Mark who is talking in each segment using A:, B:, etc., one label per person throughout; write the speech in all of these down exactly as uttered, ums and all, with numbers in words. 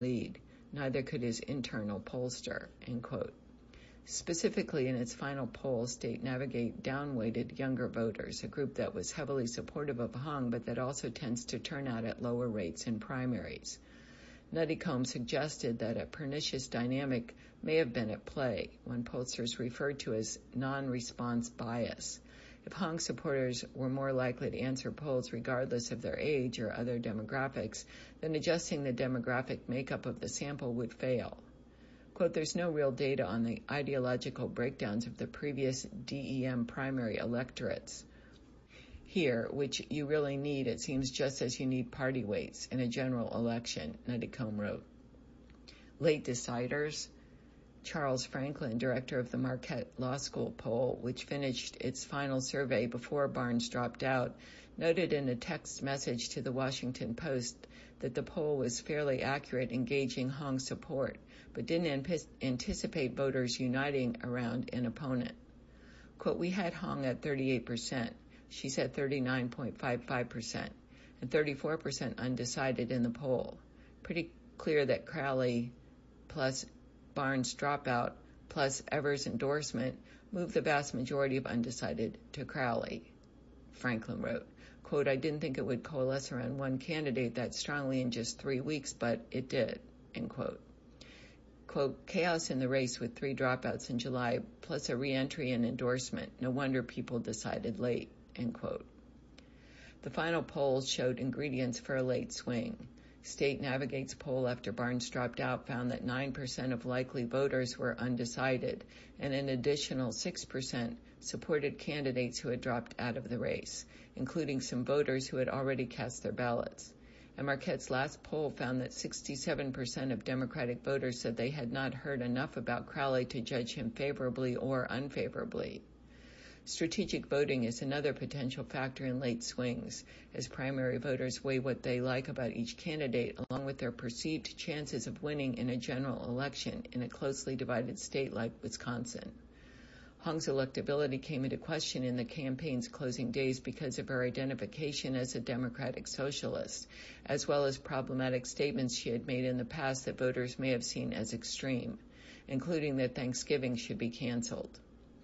A: lead. Neither could his internal pollster, end quote. Specifically, in its final poll, State Navigate downweighted younger voters, a group that was heavily supportive of Hung, but that also tends to turn out at lower rates in primaries. Nuttycombe suggested that a pernicious dynamic may have been at play, one pollsters referred to as non-response bias. If Hung supporters were more likely to answer polls regardless of their age or other demographics, then adjusting the demographic makeup of the sample would fail. Quote, there's no real data on the ideological breakdowns of the previous D E M primary electorates here, which you really need, it seems, just as you need party weights in a general election, Nuttycombe wrote. Late deciders. Charles Franklin, director of the Marquette Law School poll, which finished its final survey before Barnes dropped out, noted in a text message to the Washington Post that the poll was fairly accurate in gauging Hung's support, but didn't ant- anticipate voters uniting around an opponent. Quote, we had Hung at thirty-eight percent. She said thirty-nine point five five percent, and thirty-four percent undecided in the poll. Pretty clear that Crowley plus Barnes' dropout plus Evers' endorsement moved the vast majority of undecided to Crowley, Franklin wrote. Quote, I didn't think it would coalesce around one candidate that strongly in just three weeks, but it did, end quote. Quote, chaos in the race with three dropouts in July plus a re-entry and endorsement. No wonder people decided late, end quote. The final polls showed ingredients for a late swing. State Navigate's poll after Barnes dropped out found that nine percent of likely voters were undecided, and an additional six percent supported candidates who had dropped out of the race, including some voters who had already cast their ballots. And Marquette's last poll found that sixty-seven percent of Democratic voters said they had not heard enough about Crowley to judge him favorably or unfavorably. Strategic voting is another potential factor in late swings, as primary voters weigh what they like about each candidate along with their perceived chances of winning in a general election in a closely divided state like Wisconsin. Hung's electability came into question in the campaign's closing days because of her identification as a Democratic socialist, as well as problematic statements she had made in the past that voters may have seen as extreme, including that Thanksgiving should be canceled.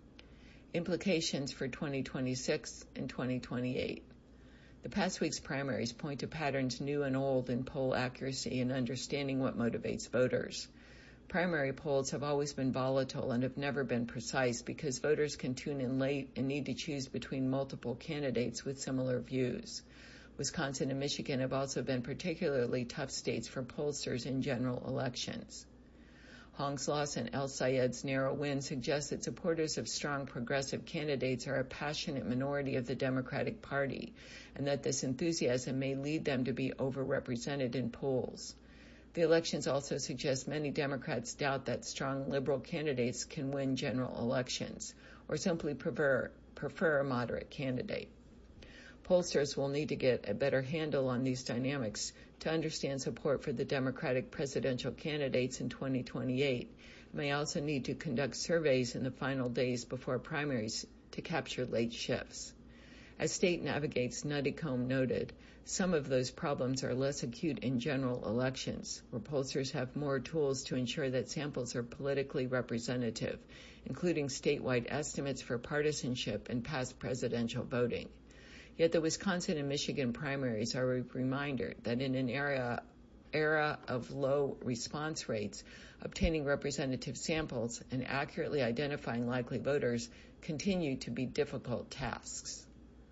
A: Implications for twenty twenty-six and twenty twenty-eight. The past week's primaries point to patterns new and old in poll accuracy and understanding what motivates voters. Primary polls have always been volatile and have never been precise because voters can tune in late and need to choose between multiple candidates with similar views. Wisconsin and Michigan have also been particularly tough states for pollsters in general elections. Hung's loss and El Sayed's narrow win suggests that supporters of strong progressive candidates are a passionate minority of the Democratic Party, and that this enthusiasm may lead them to be overrepresented in polls. The elections also suggest many Democrats doubt that strong liberal candidates can win general elections, or simply prefer, prefer a moderate candidate. Pollsters will need to get a better handle on these dynamics to understand support for the Democratic presidential candidates in twenty twenty-eight, and may also need to conduct surveys in the final days before primaries to capture late shifts. As State Navigate's Nuttycombe noted, some of those problems are less acute in general elections, where pollsters have more tools to ensure that samples are politically representative, including statewide estimates for partisanship and past presidential voting. Yet the Wisconsin and Michigan primaries are a reminder that in an era era of low response rates, obtaining representative samples and accurately identifying likely voters continue to be difficult tasks.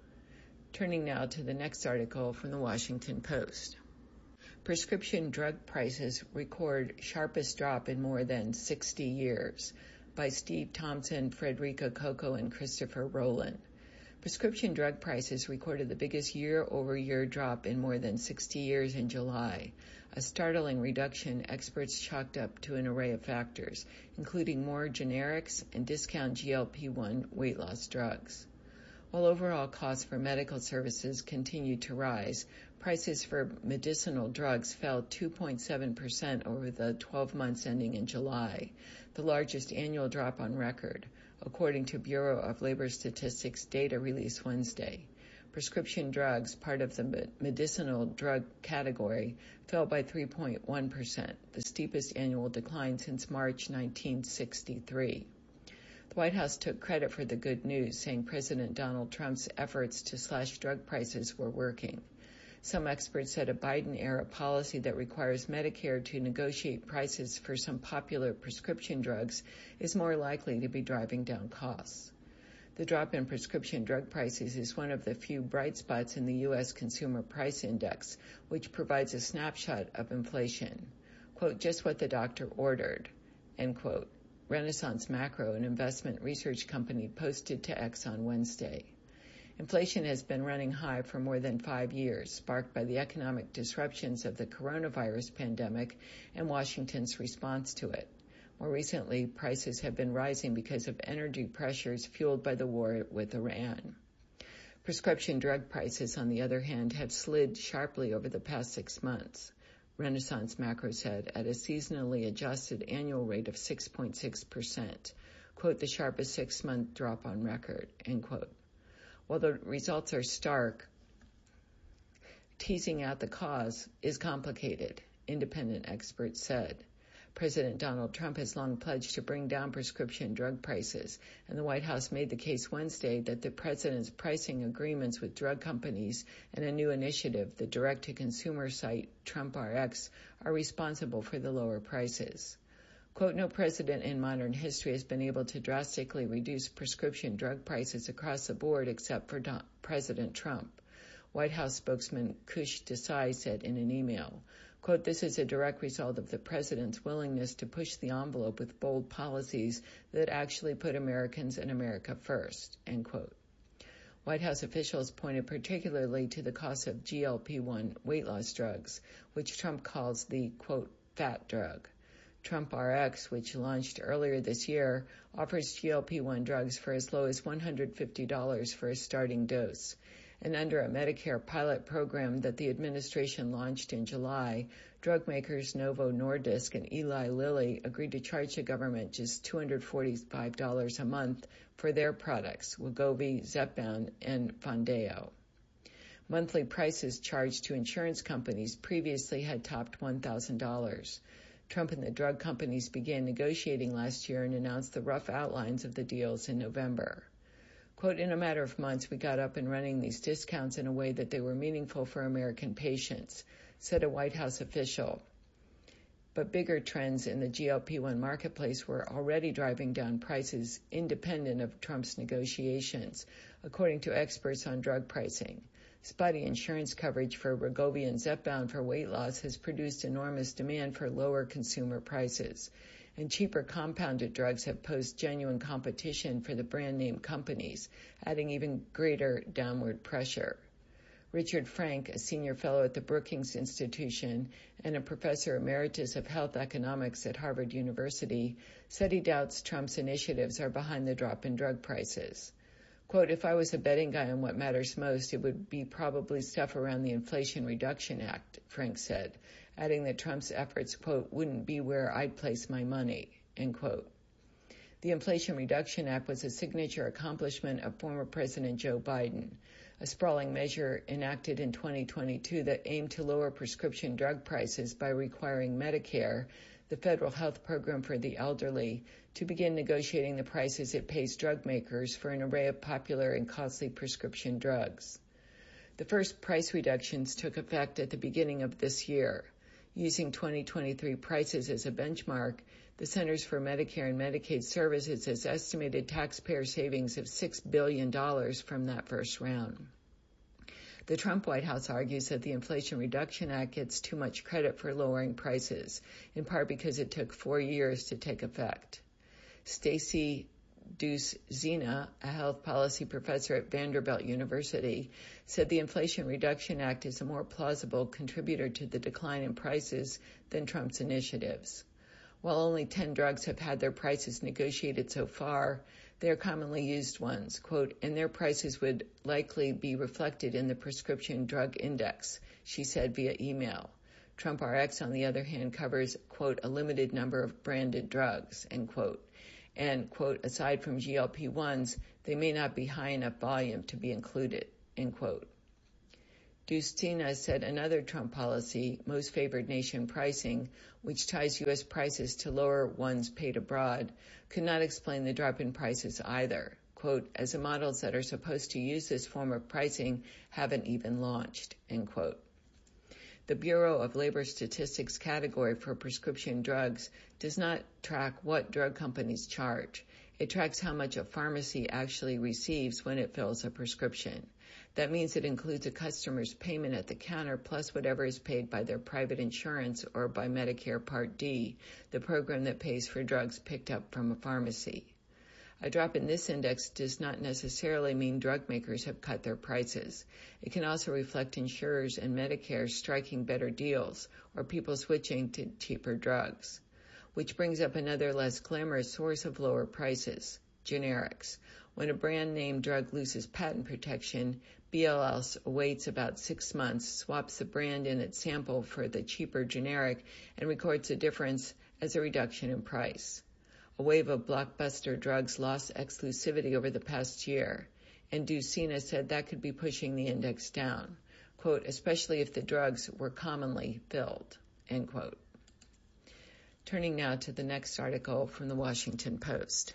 A: Turning now to the next article from the Washington Post. Prescription drug prices record sharpest drop in more than sixty years by Steve Thompson, Frederica Coco, and Christopher Rowland. Prescription drug prices recorded the biggest year-over-year drop in more than sixty years in July, a startling reduction experts chalked up to an array of factors, including more generics and discount G L P one weight loss drugs. While overall costs for medical services continued to rise, prices for medicinal drugs fell two point seven percent over the twelve months ending in July, the largest annual drop on record, according to Bureau of Labor Statistics data released Wednesday. prescription drugs, part of the medicinal drug category, fell by three point one percent, the steepest annual decline since March nineteen sixty-three. The White House took credit for the good news, saying President Donald Trump's efforts to slash drug prices were working. Some experts said a Biden-era policy that requires Medicare to negotiate prices for some popular prescription drugs is more likely to be driving down costs. The drop in prescription drug prices is one of the few bright spots in the U S Consumer Price Index, which provides a snapshot of inflation. Quote, just what the doctor ordered, end quote. Renaissance Macro, an investment research company, posted to X on Wednesday. Inflation has been running high for more than five years, sparked by the economic disruptions of the coronavirus pandemic and Washington's response to it. More recently, prices have been rising because of energy pressures fueled by the war with Iran. Prescription drug prices, on the other hand, have slid sharply over the past six months, Renaissance Macro said, at a seasonally adjusted annual rate of six point six percent, quote, the sharpest six-month drop on record, end quote. While the results are stark, teasing out the cause is complicated, independent experts said. President Donald Trump has long pledged to bring down prescription drug prices, and the White House made the case Wednesday that the president's pricing agreements with drug companies and a new initiative, the direct-to-consumer site TrumpRx, are responsible for the lower prices. Quote, no president in modern history has been able to drastically reduce prescription drug prices across the board except for Don- President Trump. White House spokesman Kush Desai said in an email, quote, this is a direct result of the president's willingness to push the envelope with bold policies that actually put Americans and America first, end quote. White House officials pointed particularly to the cost of G L P one weight loss drugs, which Trump calls the, quote, fat drug. TrumpRx, which launched earlier this year, offers G L P one drugs for as low as one hundred fifty dollars for a starting dose. And under a Medicare pilot program that the administration launched in July, drug makers Novo Nordisk and Eli Lilly agreed to charge the government just two hundred forty-five dollars a month for their products, Wegovy, Zepbound, and Foundayo. Monthly prices charged to insurance companies previously had topped one thousand dollars. Trump and the drug companies began negotiating last year and announced the rough outlines of the deals in November. Quote, in a matter of months, we got up and running these discounts in a way that they were meaningful for American patients, said a White House official. But bigger trends in the G L P one marketplace were already driving down prices independent of Trump's negotiations, according to experts on drug pricing. Spotty insurance coverage for Wegovy and Zepbound for weight loss has produced enormous demand for lower consumer prices, and cheaper compounded drugs have posed genuine competition for the brand name companies, adding even greater downward pressure. Richard Frank, a senior fellow at the Brookings Institution and a professor emeritus of health economics at Harvard University, said he doubts Trump's initiatives are behind the drop in drug prices. Quote, if I was a betting guy on what matters most, it would be probably stuff around the Inflation Reduction Act, Frank said, adding that Trump's efforts, quote, wouldn't be where I'd place my money, end quote. The Inflation Reduction Act was a signature accomplishment of former President Joe Biden, a sprawling measure enacted in twenty twenty-two that aimed to lower prescription drug prices by requiring Medicare, the federal health program for the elderly, to begin negotiating the prices it pays drug makers for an array of popular and costly prescription drugs. The first price reductions took effect at the beginning of this year. Using twenty twenty-three prices as a benchmark, the Centers for Medicare and Medicaid Services has estimated taxpayer savings of six billion dollars from that first round. The Trump White House argues that the Inflation Reduction Act gets too much credit for lowering prices, in part because it took four years to take effect. Stacy Duce-Zina, a health policy professor at Vanderbilt University, said the Inflation Reduction Act is a more plausible contributor to the decline in prices than Trump's initiatives. While only ten drugs have had their prices negotiated so far, they are commonly used ones, quote, and their prices would likely be reflected in the prescription drug index, she said via email. TrumpRx, on the other hand, covers, quote, a limited number of branded drugs, end quote. And, quote, aside from G L P ones, they may not be high enough volume to be included, end quote. Dustina said another Trump policy, most favored nation pricing, which ties U S prices to lower ones paid abroad, could not explain the drop in prices either. Quote, as the models that are supposed to use this form of pricing haven't even launched, end quote. The Bureau of Labor Statistics category for prescription drugs does not track what drug companies charge. It tracks how much a pharmacy actually receives when it fills a prescription. That means it includes a customer's payment at the counter plus whatever is paid by their private insurance or by Medicare Part D, the program that pays for drugs picked up from a pharmacy. A drop in this index does not necessarily mean drug makers have cut their prices. It can also reflect insurers and Medicare striking better deals or people switching to cheaper drugs. Which brings up another less glamorous source of lower prices, generics. When a brand name drug loses patent protection, B L S waits about six months, swaps the brand in its sample for the cheaper generic, and records the difference as a reduction in price. A wave of blockbuster drugs lost exclusivity over the past year, and Dustina said that could be pushing the index down, quote, especially if the drugs were commonly filled, end quote. Turning now to the next article from the Washington Post.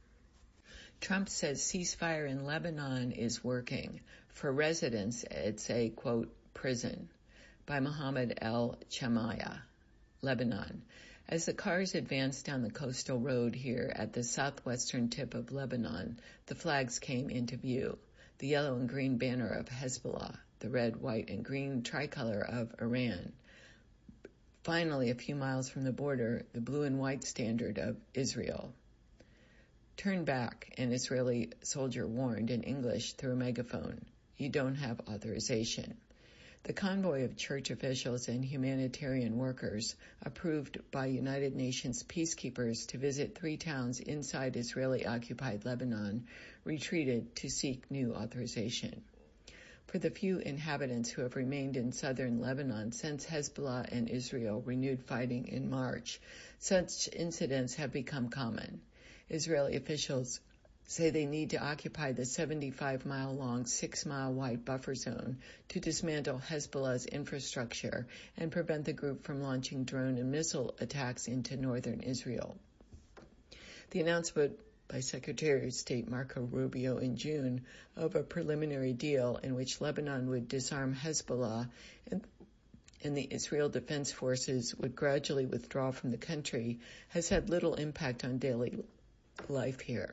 A: Trump says ceasefire in Lebanon is working. For residents, it's a, quote, prison, by Mohammed El Chamaya, Lebanon. As the cars advanced down the coastal road here at the southwestern tip of Lebanon, the flags came into view. The yellow and green banner of Hezbollah, the red, white, and green tricolor of Iran. Finally, a few miles from the border, the blue and white standard of Israel. Turn back, an Israeli soldier warned in English through a megaphone. You don't have authorization. The convoy of church officials and humanitarian workers, approved by United Nations peacekeepers to visit three towns inside Israeli-occupied Lebanon, retreated to seek new authorization. For the few inhabitants who have remained in southern Lebanon since Hezbollah and Israel renewed fighting in March, such incidents have become common. Israeli officials say they need to occupy the seventy-five mile long, six mile wide buffer zone to dismantle Hezbollah's infrastructure and prevent the group from launching drone and missile attacks into northern Israel. The announcement by Secretary of State Marco Rubio in June of a preliminary deal in which Lebanon would disarm Hezbollah and and the Israel Defense Forces would gradually withdraw from the country has had little impact on daily life here.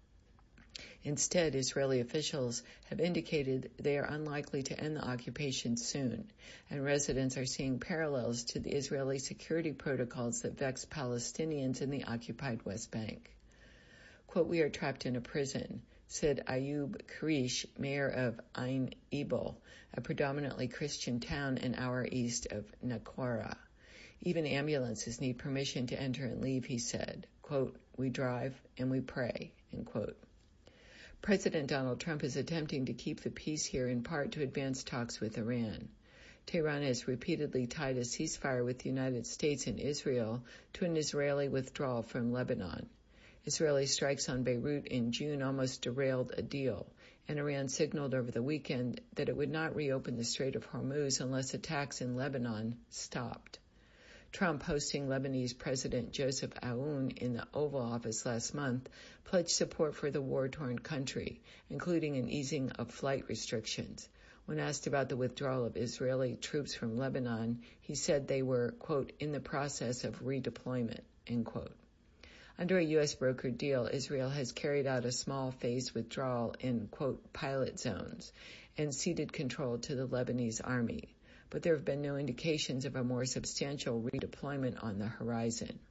A: Instead, Israeli officials have indicated they are unlikely to end the occupation soon, and residents are seeing parallels to the Israeli security protocols that vex Palestinians in the occupied West Bank. Quote, we are trapped in a prison, said Ayub Karish, mayor of Ain Ebal, a predominantly Christian town an hour east of Naqoura. Even ambulances need permission to enter and leave, he said. Quote, we drive and we pray, end quote. President Donald Trump is attempting to keep the peace here in part to advance talks with Iran. Tehran has repeatedly tied a ceasefire with the United States and Israel to an Israeli withdrawal from Lebanon. Israeli strikes on Beirut in June almost derailed a deal, and Iran signaled over the weekend that it would not reopen the Strait of Hormuz unless attacks in Lebanon stopped. Trump, hosting Lebanese President Joseph Aoun in the Oval Office last month, pledged support for the war-torn country, including an easing of flight restrictions. When asked about the withdrawal of Israeli troops from Lebanon, he said they were, quote, in the process of redeployment, end quote. Under a U S brokered deal, Israel has carried out a small phased withdrawal in, quote, pilot zones and ceded control to the Lebanese army, but there have been no indications of a more substantial redeployment on the horizon.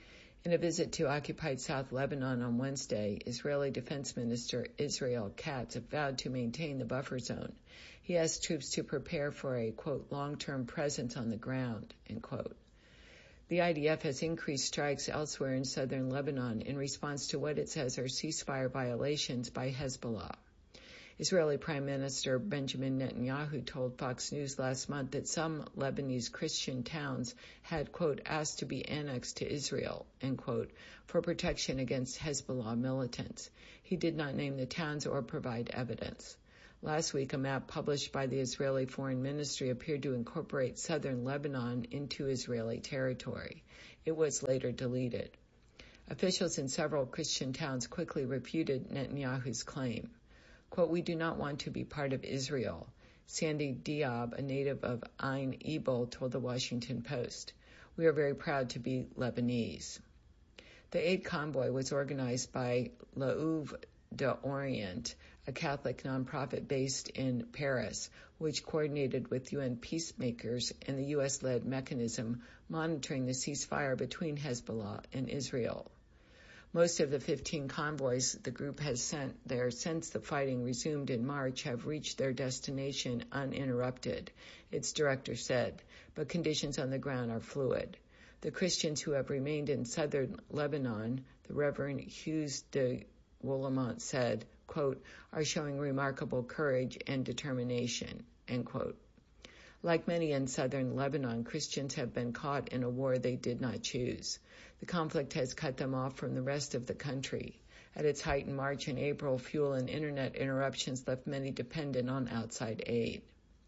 A: In a visit to occupied South Lebanon on Wednesday, Israeli Defense Minister Israel Katz vowed to maintain the buffer zone. He asked troops to prepare for a, quote, long-term presence on the ground, end quote. The I D F has increased strikes elsewhere in southern Lebanon in response to what it says are ceasefire violations by Hezbollah. Israeli Prime Minister Benjamin Netanyahu told Fox News last month that some Lebanese Christian towns had, quote, asked to be annexed to Israel, end quote, for protection against Hezbollah militants. He did not name the towns or provide evidence. Last week, a map published by the Israeli Foreign Ministry appeared to incorporate southern Lebanon into Israeli territory. It was later deleted. Officials in several Christian towns quickly refuted Netanyahu's claim. Quote, "We do not want to be part of Israel," Sandy Diab, a native of Ain Ebal, told the Washington Post. "We are very proud to be Lebanese." The aid convoy was organized by L'Oeuvre d'Orient, a Catholic nonprofit based in Paris, which coordinated with U N peacemakers and the U S-led mechanism monitoring the ceasefire between Hezbollah and Israel. Most of the fifteen convoys the group has sent there since the fighting resumed in March have reached their destination uninterrupted, its director said, but conditions on the ground are fluid. The Christians who have remained in southern Lebanon, the Reverend Hughes de Woolamont said, quote, "are showing remarkable courage and determination," end quote. Like many in southern Lebanon, Christians have been caught in a war they did not choose. The conflict has cut them off from the rest of the country. At its height in March and April, fuel and internet interruptions left many dependent on outside aid.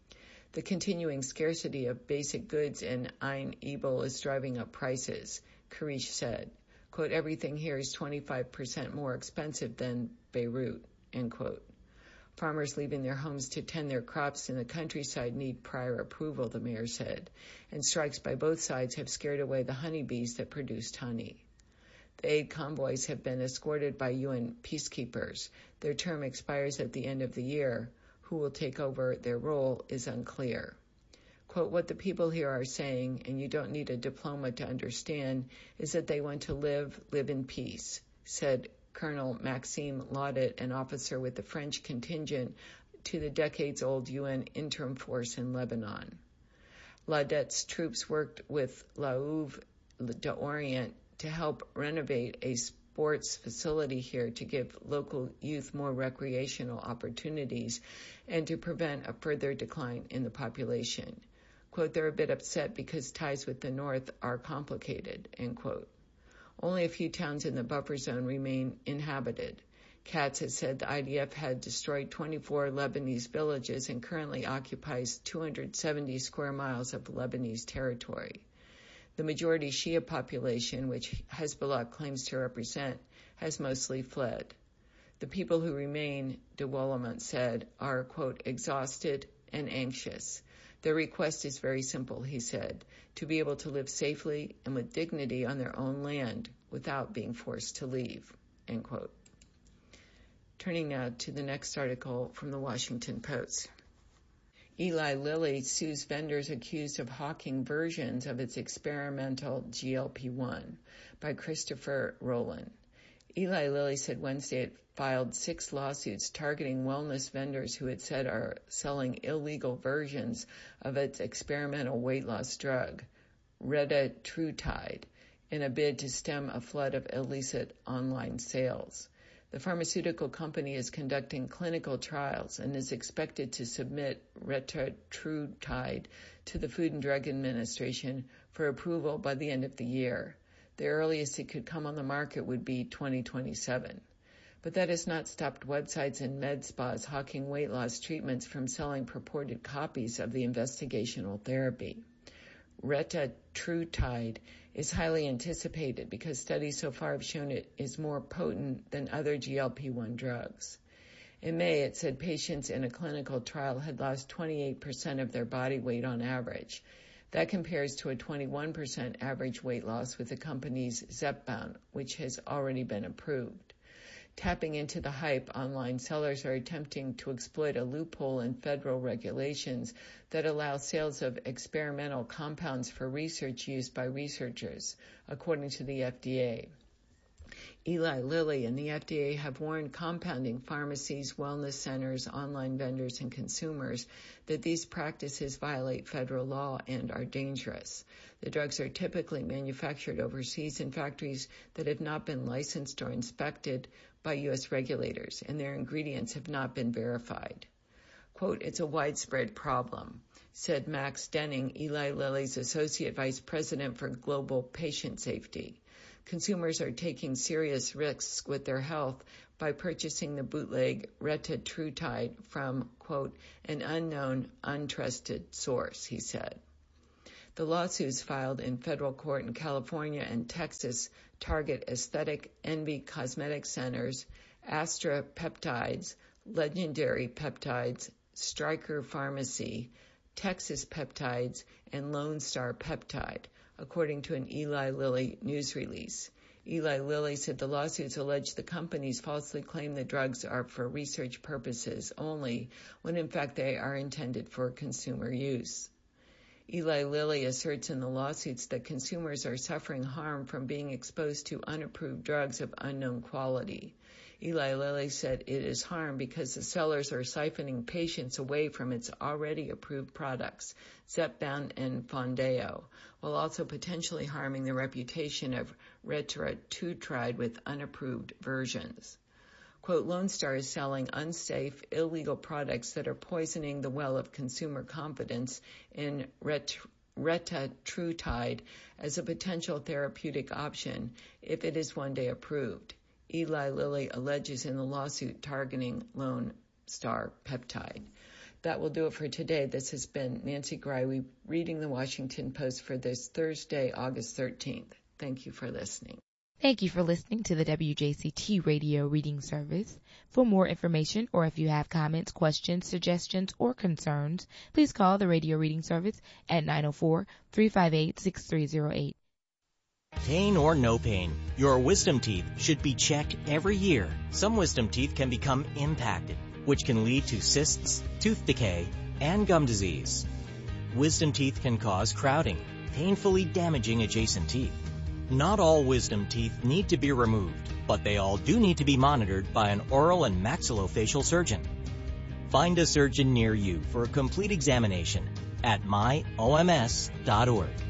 A: The continuing scarcity of basic goods in Ain Ebal is driving up prices, Karish said. Quote, "Everything here is twenty-five percent more expensive than Beirut," end quote. Farmers leaving their homes to tend their crops in the countryside need prior approval, the mayor said, and strikes by both sides have scared away the honeybees that produced honey. The aid convoys have been escorted by U N peacekeepers. Their term expires at the end of the year. Who will take over their role is unclear. Quote, "What the people here are saying, and you don't need a diploma to understand, is that they want to live, live in peace," said Colonel Maxime Laudet, an officer with the French contingent to the decades-old U N interim force in Lebanon. Laudet's troops worked with L'Oeuvre d'Orient to help renovate a sports facility here to give local youth more recreational opportunities and to prevent a further decline in the population. Quote, "They're a bit upset because ties with the North are complicated," end quote. Only a few towns in the buffer zone remain inhabited. Katz has said the I D F had destroyed twenty-four Lebanese villages and currently occupies two hundred seventy square miles of Lebanese territory. The majority Shia population, which Hezbollah claims to represent, has mostly fled. The people who remain, de Woolamont said, are, quote, "exhausted and anxious. Their request is very simple," he said, "to be able to live safely and with dignity on their own land without being forced to leave," end quote. Turning now to the next article from the Washington Post. Eli Lilly sues vendors accused of hawking versions of its experimental G L P one by Christopher Rowland. Eli Lilly said Wednesday it filed six lawsuits targeting wellness vendors who it said are selling illegal versions of its experimental weight loss drug, retatrutide, in a bid to stem a flood of illicit online sales. The pharmaceutical company is conducting clinical trials and is expected to submit retatrutide to the Food and Drug Administration for approval by the end of the year. The earliest it could come on the market would be twenty twenty-seven. But that has not stopped websites and med spas hawking weight loss treatments from selling purported copies of the investigational therapy. Retatrutide is highly anticipated because studies so far have shown it is more potent than other G L P one drugs. In May, it said patients in a clinical trial had lost twenty-eight percent of their body weight on average. That compares to a twenty-one percent average weight loss with the company's Zepbound, which has already been approved. Tapping into the hype, online sellers are attempting to exploit a loophole in federal regulations that allow sales of experimental compounds for research use by researchers, according to the F D A. Eli Lilly and the F D A have warned compounding pharmacies, wellness centers, online vendors, and consumers that these practices violate federal law and are dangerous. The drugs are typically manufactured overseas in factories that have not been licensed or inspected by U S regulators, and their ingredients have not been verified. Quote, it's a widespread problem, said Max Denning, Eli Lilly's Associate Vice President for Global Patient Safety. Consumers are taking serious risks with their health by purchasing the bootleg retatrutide from, quote, an unknown, untrusted source, he said. The lawsuits filed in federal court in California and Texas target Aesthetic Envy Cosmetic Centers, Astra Peptides, Legendary Peptides, Stryker Pharmacy, Texas Peptides, and Lone Star Peptide, according to an Eli Lilly news release. Eli Lilly said the lawsuits allege the companies falsely claim the drugs are for research purposes only, when in fact they are intended for consumer use. Eli Lilly asserts in the lawsuits that consumers are suffering harm from being exposed to unapproved drugs of unknown quality. Eli Lilly said it is harm because the sellers are siphoning patients away from its already approved products, Zepbound and Foundayo, while also potentially harming the reputation of retatrutide with unapproved versions. Quote, Lone Star is selling unsafe, illegal products that are poisoning the well of consumer confidence in ret- retatrutide as a potential therapeutic option if it is one day approved. Eli Lilly alleges in the lawsuit targeting Lone Star Peptide. That will do it for today. This has been Nancy Greiwe reading the Washington Post for this Thursday, August thirteenth. Thank you for listening.
B: Thank you for listening to the W J C T Radio Reading Service. For more information, or if you have comments, questions, suggestions, or concerns, please call the Radio Reading Service at nine oh four, three five eight, six three oh eight.
C: Pain or no pain, your wisdom teeth should be checked every year. Some wisdom teeth can become impacted, which can lead to cysts, tooth decay, and gum disease. Wisdom teeth can cause crowding, painfully damaging adjacent teeth. Not all wisdom teeth need to be removed, but they all do need to be monitored by an oral and maxillofacial surgeon. Find a surgeon near you for a complete examination at my O M S dot org.